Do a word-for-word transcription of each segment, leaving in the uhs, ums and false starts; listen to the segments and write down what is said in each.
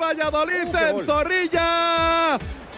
Valladolid en Zorrilla.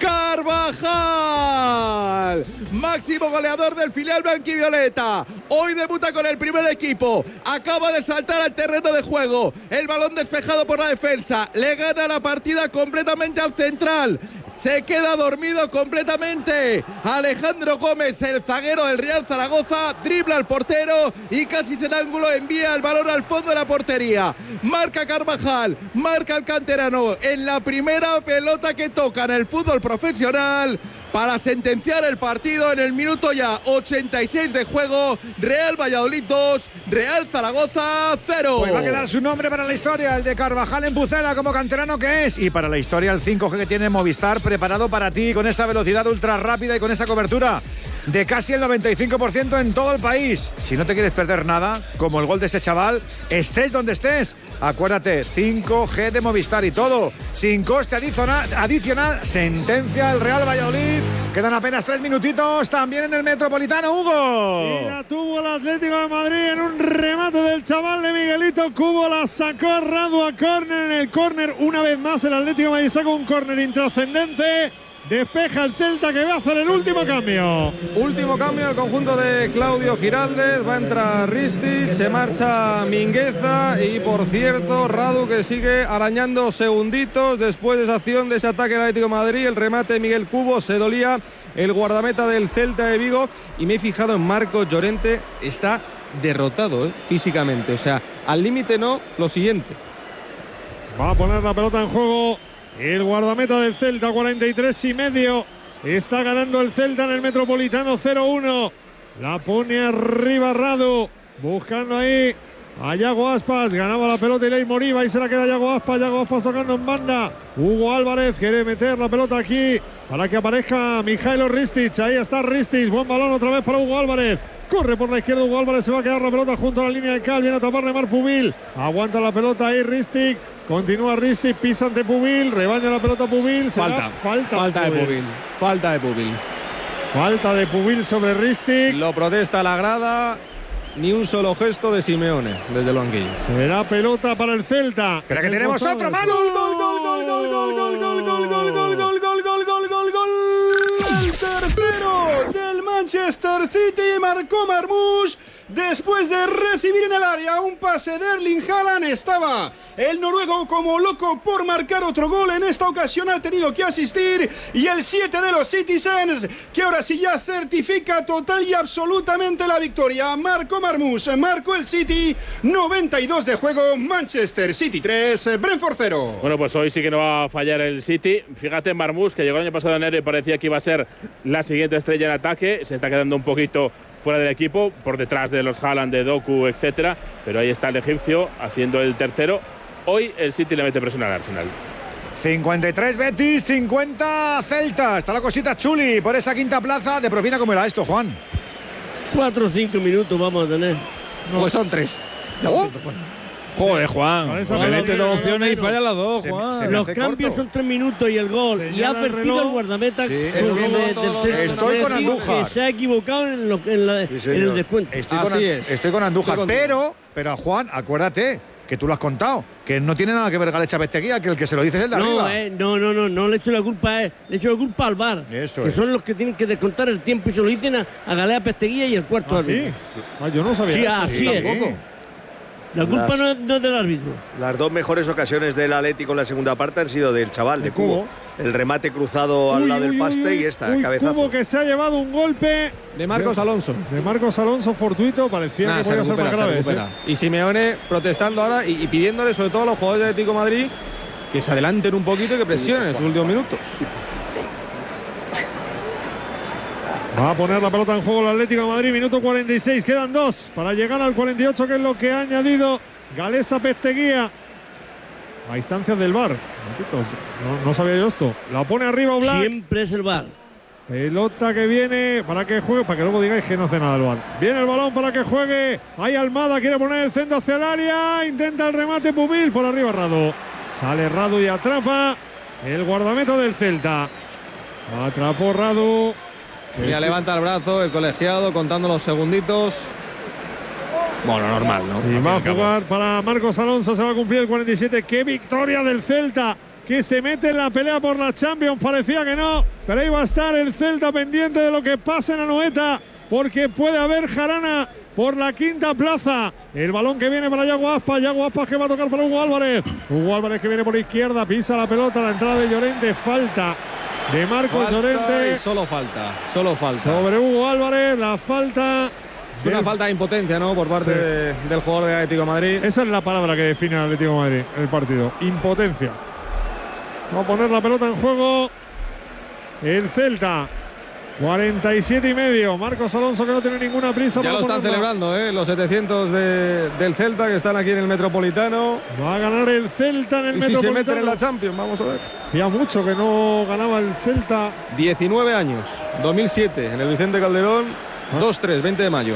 Carvajal, máximo goleador del filial blanquivioleta, hoy debuta con el primer equipo, acaba de saltar al terreno de juego, el balón despejado por la defensa, le gana la partida completamente al central. Se queda dormido completamente Alejandro Gómez, el zaguero del Real Zaragoza, dribla al portero y casi sin ángulo envía el balón al fondo de la portería. Marca Carvajal, marca el canterano en la primera pelota que toca en el fútbol profesional para sentenciar el partido en el minuto ya ochenta y seis de juego. Real Valladolid dos, Real Zaragoza cero. Pues va a quedar su nombre para la historia, el de Carvajal en Pucela como canterano que es. Y para la historia el cinco G que tiene Movistar preparado para ti con esa velocidad ultra rápida y con esa cobertura de casi el noventa y cinco por ciento en todo el país. Si no te quieres perder nada, como el gol de este chaval, estés donde estés, acuérdate, cinco G de Movistar y todo, sin coste adicional, adicional sentencia el Real Valladolid. Quedan apenas tres minutitos también en el Metropolitano, Hugo. Y la tuvo el Atlético de Madrid en un remate del chaval de Miguelito Cubo, la sacó a Radu a córner. En el córner, una vez más, el Atlético de Madrid saca un córner intrascendente. Despeja el Celta que va a hacer el último cambio. Último cambio, el conjunto de Claudio Giraldez. Va a entrar Ristic, se marcha Mingueza y por cierto Radu que sigue arañando segunditos después de esa acción, de ese ataque del Atlético de Madrid. El remate de Miguel Cubo, se dolía el guardameta del Celta de Vigo y me he fijado en Marcos Llorente, está derrotado ¿eh? físicamente, o sea, al límite no, lo siguiente. Va a poner la pelota en juego el guardameta del Celta, cuarenta y tres y medio. Está ganando el Celta en el Metropolitano cero uno. La pone arriba Radu, buscando ahí a Yago Aspas. Ganaba la pelota Ilay Moriba y se la queda Yago Aspas. Yago Aspas tocando en banda. Hugo Álvarez quiere meter la pelota aquí para que aparezca Mijailo Ristic. Ahí está Ristic, buen balón otra vez para Hugo Álvarez. Corre por la izquierda Hugo Álvarez, se va a quedar la pelota junto a la línea de cal. Viene a taparle Marc Pubil. Aguanta la pelota ahí Ristic. Continúa Ristic, pisa ante Pubil. Rebaña la pelota Pubil. Falta, falta, falta de Pubil. Falta de Pubil. Falta de Pubil sobre Ristic. Lo protesta la grada. Ni un solo gesto de Simeone desde el banquillo. Será pelota para el Celta. Espera que tenemos otro, Manu. Gol, gol, gol, gol, gol, gol, gol, gol, gol, gol, gol, gol, gol, gol, gol, gol. El tercero del Manchester City marcó Marmoush después de recibir en el área un pase de Erling Haaland. Estaba el noruego como loco por marcar otro gol. En esta ocasión ha tenido que asistir y el siete de los Citizens, que ahora sí ya certifica total y absolutamente la victoria. Marcó Marmoush, marcó el City. Noventa y dos de juego, Manchester City tres, Brentford cero. Bueno, pues hoy sí que no va a fallar el City. Fíjate, Marmoush, que llegó el año pasado en enero y parecía que iba a ser la siguiente estrella en ataque, se está quedando un poquito fuera del equipo, por detrás de los Haaland, de Doku, etcétera, pero ahí está el egipcio haciendo el tercero. Hoy el City le mete presión al Arsenal. cincuenta y tres Betis, cincuenta Celta. Está la cosita chuli por esa quinta plaza. De propina, ¿cómo era esto, Juan? Cuatro o cinco minutos vamos a tener. No. Pues son tres. ¿Oh? Joder, Juan. Se mete dos opciones y falla las dos, se, Juan. se Los cambios corto. Son tres minutos y el gol. Señala y ha el perdido el guardameta. Sí. El el gol de, Estoy con Andújar. Que se ha equivocado en, lo, en, la, sí, en el descuento. Estoy, Así con, es. estoy con Andújar. Estoy pero, pero a Juan, acuérdate que tú lo has contado, que no tiene nada que ver Galecha Besteguía, que el que se lo dice es el de no, arriba. Eh, no, no, no, no le echo la culpa a él, le echo la culpa al V A R. Eso que es. son los que tienen que descontar el tiempo y se lo dicen a, a Galea Besteguía y el cuarto ¿Ah, árbitro. sí? Ah, yo no sabía Sí, eso. así Sí, es. tampoco. La culpa Las- no es, no es del árbitro. Las dos mejores ocasiones del Atlético en la segunda parte han sido del chaval, de De Cubo. Cubo. El remate cruzado al Uy, lado del uy, paste uy, y esta, uy, cabezazo. Cubo que se ha llevado un golpe De Marcos Alonso. de Marcos Alonso fortuito. Parecía Nah, que se podía ser recupera, más se grave. recupera. ¿sí? Y Simeone protestando ahora y, y pidiéndole sobre todo a los jugadores de Atlético de Madrid que se adelanten un poquito y que presionen en sus últimos minutos. Va a poner la pelota en juego el Atlético de Madrid. Minuto cuarenta y seis. Quedan dos para llegar al cuarenta y ocho, que es lo que ha añadido Galeza Besteguía a instancias del V A R. No, no sabía yo esto. La pone arriba Oblak. Siempre es el V A R. Pelota que viene para que juegue, para que luego digáis que no hace nada el V A R. Viene el balón para que juegue. Ahí Almada quiere poner el centro hacia el área. Intenta el remate Pubil. Por arriba Radu. Sale Radu y atrapa el guardameta del Celta. Atrapó Radu. Ya levanta el brazo el colegiado contando los segunditos. Bueno, normal, ¿no? Y Al va a fin y al cabo. jugar para Marcos Alonso. Se va a cumplir el cuarenta y siete. ¡Qué victoria del Celta! que se mete en la pelea por la Champions. Parecía que no, pero ahí va a estar el Celta pendiente de lo que pase en Anoeta, porque puede haber jarana por la quinta plaza. El balón que viene para Yago Aspas, Yago Aspas que va a tocar para Hugo Álvarez. Hugo Álvarez que viene por izquierda, pisa la pelota, la entrada de Llorente, falta de Marcos Llorente. Solo falta, solo falta. Sobre Hugo Álvarez, la falta. Es una falta de impotencia, ¿no? Por parte sí. de, del jugador de Atlético de Madrid. Esa es la palabra que define al Atlético de Madrid, el partido. Impotencia. Va a poner la pelota en juego el Celta. cuarenta y siete y medio. Marcos Alonso que no tiene ninguna prisa. Ya lo están ponerla. celebrando, ¿eh? Los setecientos de, del Celta que están aquí en el Metropolitano. Va a ganar el Celta en el y Metropolitano. Si se meten en la Champions, vamos a ver. Hacía mucho que no ganaba el Celta. diecinueve años. dos mil siete en el Vicente Calderón. ¿Ah? dos tres, veinte de mayo.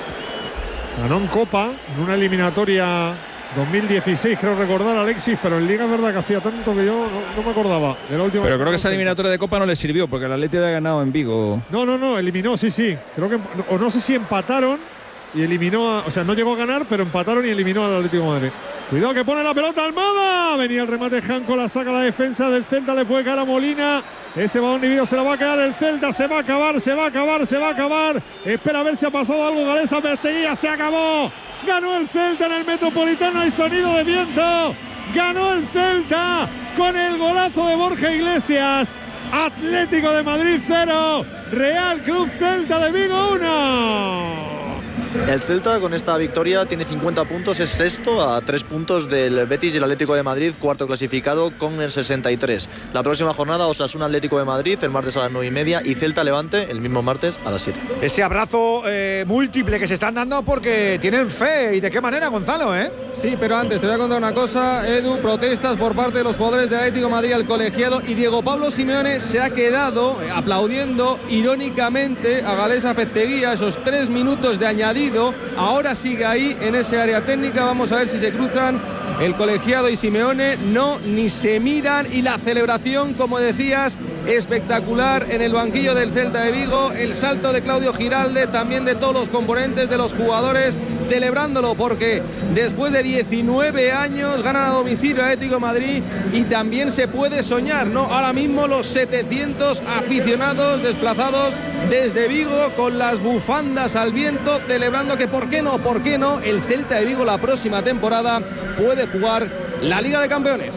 Ganó en Copa, en una eliminatoria dos mil dieciséis, creo recordar, Alexis, pero en Liga es verdad que hacía tanto que yo no, no me acordaba de la última. Pero creo que esa eliminatoria de Copa no le sirvió, porque el Atlético había ganado en Vigo. No, no, no, eliminó, sí, sí. Creo que, o no sé si empataron y eliminó, a, o sea, no llegó a ganar, pero empataron y eliminó al Atlético de Madrid. Cuidado que pone la pelota Almada. Venía el remate Janco, la saca la defensa del Celta, le puede caer a Molina. Ese balón dividido se la va a quedar el Celta, se va a acabar, se va a acabar, se va a acabar. Espera a ver si ha pasado algo. Galeza Besteguía, se acabó. Ganó el Celta en el Metropolitano, hay sonido de viento. Ganó el Celta con el golazo de Borja Iglesias. Atlético de Madrid cero, Real Club Celta de Vigo uno. El Celta con esta victoria tiene cincuenta puntos, es sexto a tres puntos del Betis y el Atlético de Madrid, cuarto clasificado con el sesenta y tres. La próxima jornada Osasuna Atlético de Madrid el martes a las nueve y media y Celta Levante el mismo martes a las siete. Ese abrazo eh, múltiple que se están dando porque tienen fe. ¿Y de qué manera, Gonzalo? ¿eh? Sí, pero antes te voy a contar una cosa, Edu. Protestas por parte de los jugadores del Atlético de Madrid al colegiado y Diego Pablo Simeone se ha quedado aplaudiendo irónicamente a Galeza Besteguía esos tres minutos de añadido. Ahora sigue ahí en ese área técnica. Vamos a ver si se cruzan el colegiado y Simeone. No, ni se miran. Y la celebración, como decías, espectacular en el banquillo del Celta de Vigo. El salto de Claudio Giralde, también de todos los componentes de los jugadores, celebrándolo porque después de diecinueve años ganan a domicilio Atlético de Madrid y también se puede soñar, ¿no? Ahora mismo los setecientos aficionados desplazados desde Vigo con las bufandas al viento, celebrando que por qué no, por qué no, el Celta de Vigo la próxima temporada puede jugar la Liga de Campeones.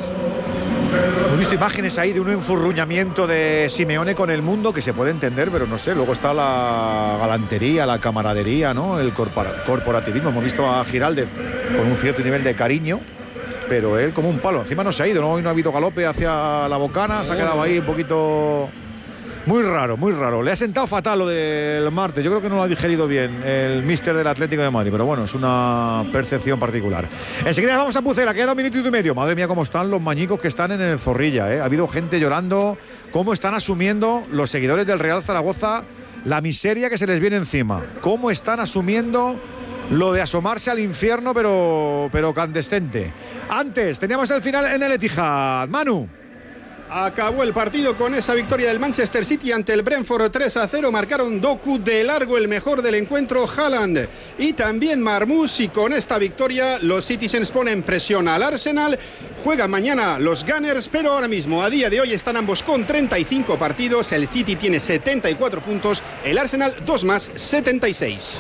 He visto imágenes ahí de un enfurruñamiento de Simeone con el mundo que se puede entender, pero no sé, luego está la galantería, la camaradería, ¿no? El corporativismo. Hemos visto a Giraldez con un cierto nivel de cariño, pero él como un palo. Encima no se ha ido, ¿no? Hoy no ha habido galope hacia la bocana, se ha quedado ahí un poquito... Muy raro, muy raro. Le ha sentado fatal lo del martes. Yo creo que no lo ha digerido bien el míster del Atlético de Madrid, pero bueno, es una percepción particular. Enseguida vamos a Pucela, queda un minutito y medio. Madre mía, cómo están los mañicos que están en el Zorrilla, ¿eh? Ha habido gente llorando. Cómo están asumiendo los seguidores del Real Zaragoza la miseria que se les viene encima. Cómo están asumiendo lo de asomarse al infierno, pero, pero candescente. Antes, teníamos el final en el Etihad. Manu. Acabó el partido con esa victoria del Manchester City ante el Brentford tres a cero. Marcaron Doku, de largo el mejor del encuentro, Haaland y también Marmoush. Y con esta victoria los Citizens ponen presión al Arsenal. Juegan mañana los Gunners, pero ahora mismo, a día de hoy, están ambos con treinta y cinco partidos. El City tiene setenta y cuatro puntos, el Arsenal dos más, setenta y seis.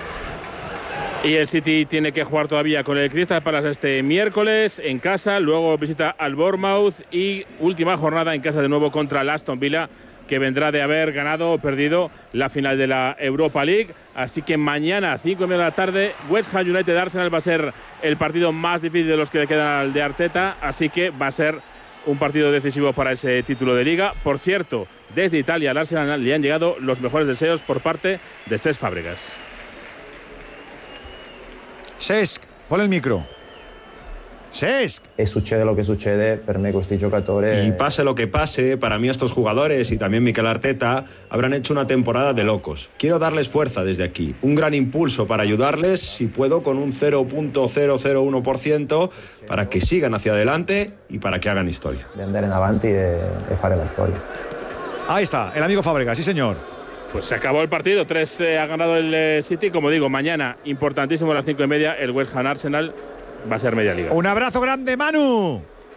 Y el City tiene que jugar todavía con el Crystal Palace este miércoles en casa, luego visita al Bournemouth y última jornada en casa de nuevo contra el Aston Villa, que vendrá de haber ganado o perdido la final de la Europa League. Así que mañana a cinco y media de la tarde, West Ham United Arsenal va a ser el partido más difícil de los que le quedan al de Arteta, así que va a ser un partido decisivo para ese título de Liga. Por cierto, desde Italia al Arsenal le han llegado los mejores deseos por parte de Cesc Fábregas. Cesc, pon il micro. Cesc. E succede lo che succede, per me questi giocatori... Y pase lo que pase, para mí estos jugadores y también Mikel Arteta habrán hecho una temporada de locos. Quiero darles fuerza desde aquí, un gran impulso para ayudarles, si puedo, con un cero punto cero cero uno por ciento para que sigan hacia adelante y para que hagan historia. De andare in avanti e, e fare la storia. Ahí está, el amigo Fábregas, sí señor. Pues se acabó el partido, tres eh, ha ganado el eh, City. Como digo, mañana, importantísimo a las cinco y media, el West Ham Arsenal va a ser media liga. Un abrazo grande, Manu.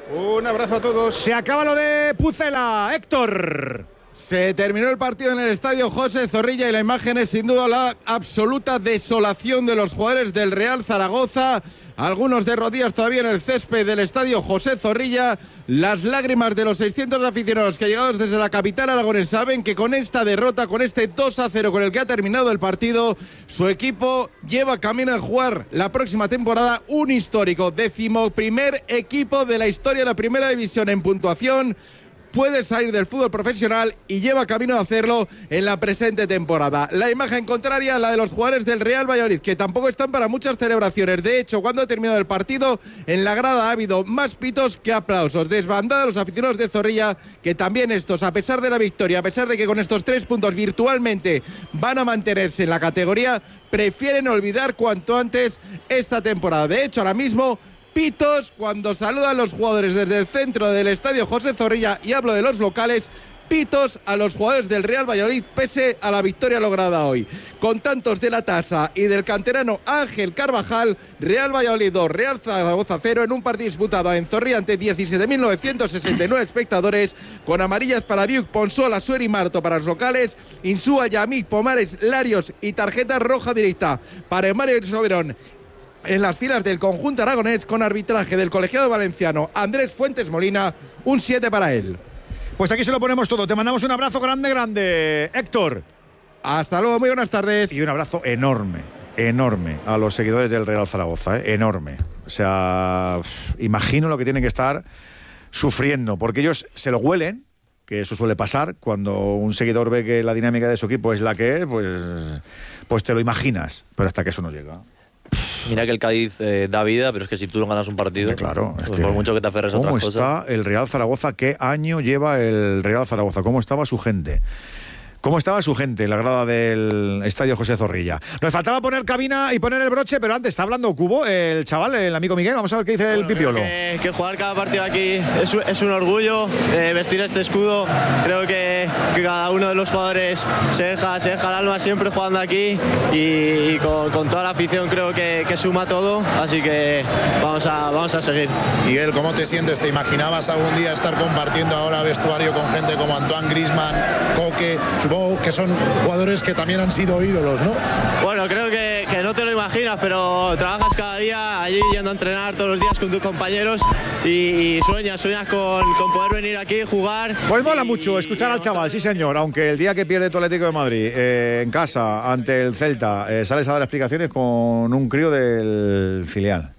Un abrazo a todos. Se acaba lo de Pucela, Héctor. Se terminó el partido en el estadio José Zorrilla y la imagen es sin duda la absoluta desolación de los jugadores del Real Zaragoza. Algunos de rodillas todavía en el césped del estadio José Zorrilla. Las lágrimas de los seiscientos aficionados que llegados desde la capital aragonesa saben que con esta derrota, con este dos a cero con el que ha terminado el partido, su equipo lleva camino a jugar la próxima temporada un histórico decimoprimer equipo de la historia de la primera división en puntuación. Puede salir del fútbol profesional y lleva camino a hacerlo en la presente temporada. La imagen contraria a la de los jugadores del Real Valladolid, que tampoco están para muchas celebraciones. De hecho, cuando ha terminado el partido, en la grada ha habido más pitos que aplausos. Desbandada a los aficionados de Zorrilla, que también estos, a pesar de la victoria, a pesar de que con estos tres puntos virtualmente van a mantenerse en la categoría, prefieren olvidar cuanto antes esta temporada. De hecho, ahora mismo pitos cuando saludan los jugadores desde el centro del estadio José Zorrilla, y hablo de los locales, pitos a los jugadores del Real Valladolid pese a la victoria lograda hoy. Con tantos de la Tasa y del canterano Ángel Carvajal, Real Valladolid dos, Real Zaragoza cero en un partido disputado en Zorrilla ante diecisiete mil novecientos sesenta y nueve espectadores, con amarillas para Biuk, Ponsola, Suer y Marto para los locales, Insúa, Yamik, Pomares, Larios y tarjeta roja directa para Mario Soberón en las filas del conjunto aragonés, con arbitraje del colegiado valenciano Andrés Fuentes Molina, un siete para él. Pues aquí se lo ponemos todo. Te mandamos un abrazo grande, grande, Héctor. Hasta luego, muy buenas tardes. Y un abrazo enorme, enorme a los seguidores del Real Zaragoza, ¿eh? Enorme. O sea, imagino lo que tienen que estar sufriendo, porque ellos se lo huelen, que eso suele pasar cuando un seguidor ve que la dinámica de su equipo es la que es, pues, pues te lo imaginas, pero hasta que eso no llega. Mira que el Cádiz eh, da vida, pero es que si tú no ganas un partido, claro, pues es que por mucho que te aferres a otras cosas. ¿Cómo está el Real Zaragoza? ¿Qué año lleva el Real Zaragoza? ¿Cómo estaba su gente? ¿Cómo estaba su gente en la grada del estadio José Zorrilla? Nos faltaba poner cabina y poner el broche, pero antes está hablando Cubo, el chaval, el amigo Miguel. Vamos a ver qué dice bueno, el pipiolo. Que, que jugar cada partido aquí es, es un orgullo, eh, vestir este escudo. Creo que, que cada uno de los jugadores se deja, se deja el alma siempre jugando aquí, y, y con, con toda la afición creo que, que suma todo. Así que vamos a, vamos a seguir. Miguel, ¿cómo te sientes? ¿Te imaginabas algún día estar compartiendo ahora vestuario con gente como Antoine Griezmann, Coque? Supongo que son jugadores que también han sido ídolos, ¿no? Bueno, creo que, que no te lo imaginas, pero trabajas cada día allí yendo a entrenar todos los días con tus compañeros y, y sueñas, sueñas con, con poder venir aquí, jugar. Pues mola mucho escuchar al chaval, sí señor, aunque el día que pierde tu Atlético de Madrid eh, en casa ante el Celta eh, sales a dar explicaciones con un crío del filial.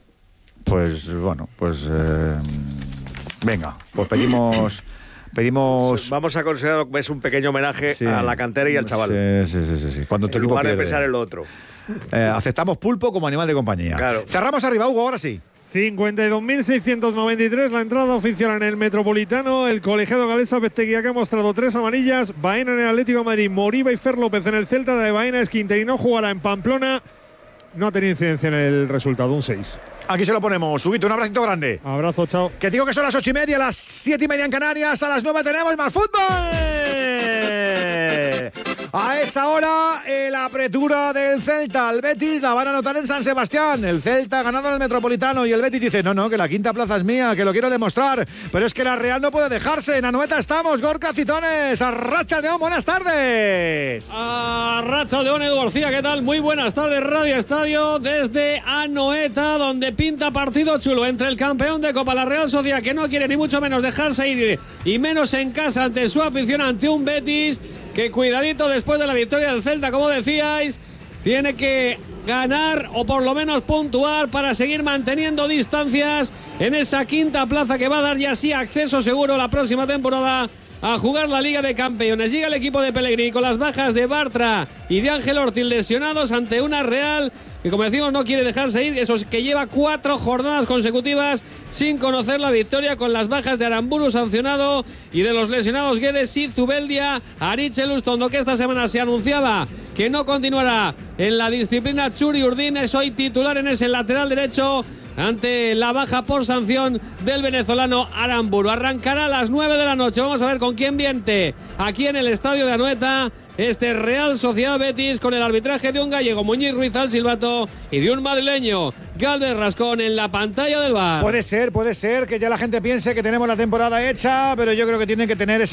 Pues bueno, pues eh, venga, pues pedimos... Pedimos... Vamos a considerar que es un pequeño homenaje sí, a la cantera y al chaval. Sí, sí, sí, sí, sí. Cuando en lugar de pensar en lo otro. Eh, aceptamos pulpo como animal de compañía. Claro. Cerramos arriba, Hugo, ahora sí. cincuenta y dos mil seiscientos noventa y tres la entrada oficial en el Metropolitano. El colegiado galés Abesteguía, que ha mostrado tres amarillas. Baena en el Atlético de Madrid, Moriba y Fer López en el Celta. De Baena es Quinterino, jugará en Pamplona. No ha tenido incidencia en el resultado, un seis. Aquí se lo ponemos. Subito, un abracito grande. Abrazo, chao. Que digo que son las ocho y media, las siete y media en Canarias. A las nueve tenemos más fútbol. A esa hora, la apertura del Celta. El Betis la van a anotar en San Sebastián. El Celta ha ganado en el Metropolitano y el Betis dice, no, no, que la quinta plaza es mía, que lo quiero demostrar. Pero es que la Real no puede dejarse. En Anoeta estamos, Gorka Citones. Arracha León, buenas tardes. Arracha León, Edu García, ¿qué tal? Muy buenas tardes, Radio Estadio, desde Anoeta, donde pinta partido chulo entre el campeón de Copa, la Real Sociedad, que no quiere ni mucho menos dejarse ir, y menos en casa ante su afición, ante un Betis que, cuidadito, después de la victoria del Celta, como decíais, tiene que ganar o por lo menos puntuar para seguir manteniendo distancias en esa quinta plaza que va a dar ya sí acceso seguro la próxima temporada a jugar la Liga de Campeones. Llega el equipo de Pellegrini con las bajas de Bartra y de Ángel Ortiz lesionados ante una Real que, como decimos, no quiere dejarse ir. Eso es que lleva cuatro jornadas consecutivas sin conocer la victoria, con las bajas de Aramburu sancionado y de los lesionados Guedes y Zubeldia. Arichel Ustondo, que esta semana se anunciaba que no continuará en la disciplina. Churi Urdín es hoy titular en ese lateral derecho ante la baja por sanción del venezolano Aramburu. Arrancará a las nueve de la noche. Vamos a ver con quién viente aquí en el estadio de Anoeta este Real Sociedad Betis, con el arbitraje de un gallego, Muñiz Ruiz al silbato, y de un madrileño, Galvez Rascón en la pantalla del bar. Puede ser, puede ser que ya la gente piense que tenemos la temporada hecha, pero yo creo que tienen que tener ese